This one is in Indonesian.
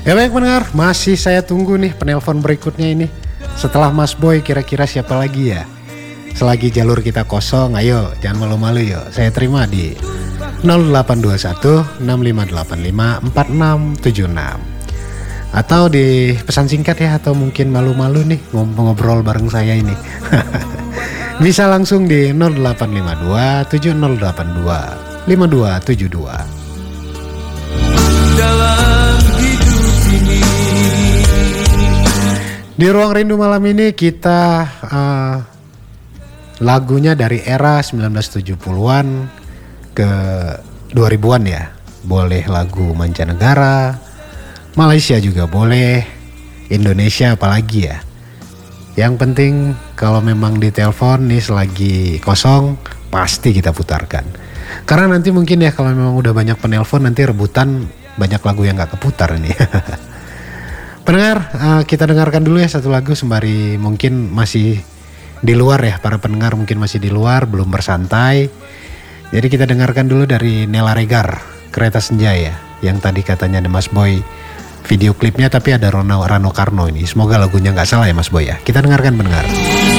Ya baik pendengar, masih saya tunggu nih penelpon berikutnya ini. Setelah Mas Boy kira-kira siapa lagi ya? Selagi jalur kita kosong, ayo jangan malu-malu yuk. Saya terima di 0821 6585 4676 atau di pesan singkat ya, atau mungkin malu-malu nih ngobrol bareng saya ini. Bisa langsung di 0852 7082 5272. Di Ruang Rindu malam ini kita lagunya dari era 1970-an ke 2000-an ya. Boleh lagu mancanegara, Malaysia juga boleh, Indonesia apalagi ya. Yang penting kalau memang ditelepon nih selagi kosong, pasti kita putarkan. Karena nanti mungkin ya kalau memang udah banyak penelpon, nanti rebutan banyak lagu yang gak keputar nih. Pendengar, kita dengarkan dulu ya satu lagu sembari mungkin masih di luar ya, para pendengar mungkin masih di luar, belum bersantai. Jadi kita dengarkan dulu dari Nela Regar, Kereta Senja ya, yang tadi katanya ada Mas Boy video klipnya, tapi ada Rano Karno ini. Semoga lagunya nggak salah ya Mas Boy ya. Kita dengarkan pendengar.